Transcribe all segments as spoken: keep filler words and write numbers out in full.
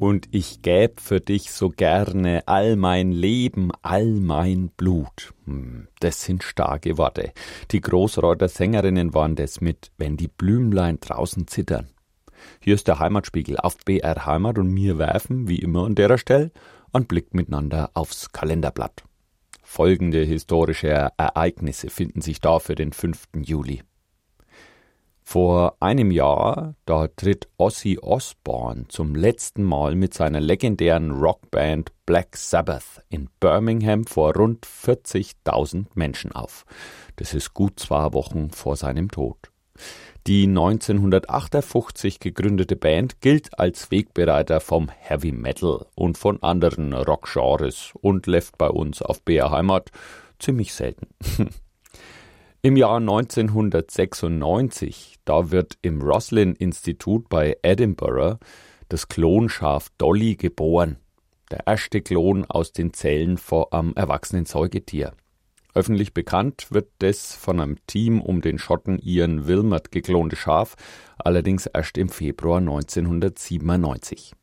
Und ich gäb für dich so gerne all mein Leben, all mein Blut. Das sind starke Worte. Die Großreuther Sängerinnen waren das mit Wenn die Blümlein draußen zittern. Hier ist der Heimatspiegel auf B R Heimat und wir werfen, wie immer an der Stelle, einen Blick miteinander aufs Kalenderblatt. Folgende historische Ereignisse finden sich da für den fünften Juli. Vor einem Jahr, da tritt Ozzy Osbourne zum letzten Mal mit seiner legendären Rockband Black Sabbath in Birmingham vor rund vierzigtausend Menschen auf. Das ist gut zwei Wochen vor seinem Tod. Die neunzehnhundertachtundfünfzig gegründete Band gilt als Wegbereiter vom Heavy Metal und von anderen Rockgenres und läuft bei uns auf B R Heimat ziemlich selten. Im Jahr neunzehnhundertsechsundneunzig, da wird im Roslin-Institut bei Edinburgh das Klonschaf Dolly geboren. Der erste Klon aus den Zellen von einem erwachsenen Säugetier. Öffentlich bekannt wird das von einem Team um den Schotten Ian Wilmot geklonte Schaf, allerdings erst im Februar neunzehnhundertsiebenundneunzig.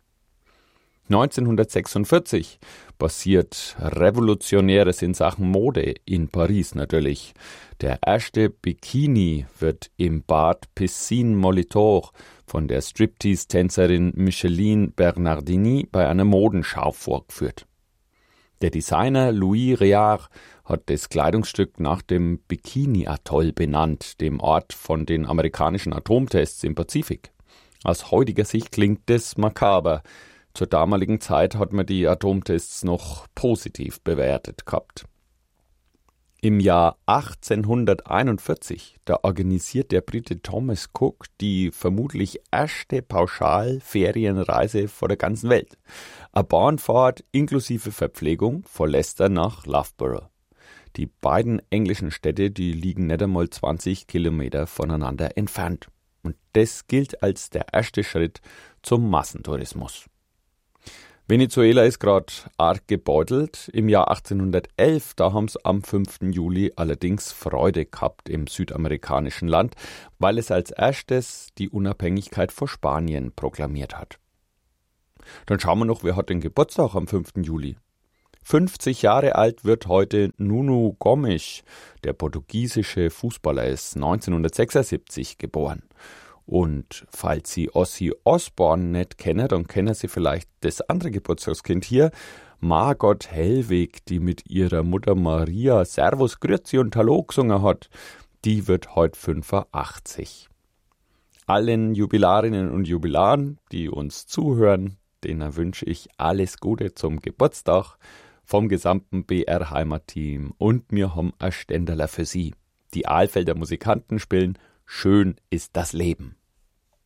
neunzehnhundertsechsundvierzig passiert Revolutionäres in Sachen Mode, in Paris natürlich. Der erste Bikini wird im Bad Piscine Molitor von der Striptease-Tänzerin Micheline Bernardini bei einer Modenschau vorgeführt. Der Designer Louis Réard hat das Kleidungsstück nach dem Bikini-Atoll benannt, dem Ort von den amerikanischen Atomtests im Pazifik. Aus heutiger Sicht klingt das makaber. Zur damaligen Zeit hat man die Atomtests noch positiv bewertet gehabt. Im Jahr achtzehnhunderteinundvierzig, da organisiert der Brite Thomas Cook die vermutlich erste Pauschal-Ferienreise vor der ganzen Welt. Eine Bahnfahrt inklusive Verpflegung von Leicester nach Loughborough. Die beiden englischen Städte, die liegen nicht einmal zwanzig Kilometer voneinander entfernt. Und das gilt als der erste Schritt zum Massentourismus. Venezuela ist gerade arg gebeutelt. Im Jahr achtzehnhundertelf, da haben sie am fünften Juli allerdings Freude gehabt im südamerikanischen Land, weil es als erstes die Unabhängigkeit vor Spanien proklamiert hat. Dann schauen wir noch, wer hat den Geburtstag am fünften Juli? fünfzig Jahre alt wird heute Nuno Gomes. Der portugiesische Fußballer ist neunzehnhundertsechsundsiebzig geboren. Und falls Sie Ozzy Osbourne nicht kennen, dann kennen Sie vielleicht das andere Geburtstagskind hier, Margot Hellwig, die mit ihrer Mutter Maria Servus, Grüezi und Hallo gesungen hat. Die wird heute fünfundachtzig. Allen Jubilarinnen und Jubilaren, die uns zuhören, denen wünsche ich alles Gute zum Geburtstag vom gesamten B R Heimat-Team. Und wir haben ein Ständerler für Sie. Die Alfelder Musikanten spielen Schön ist das Leben.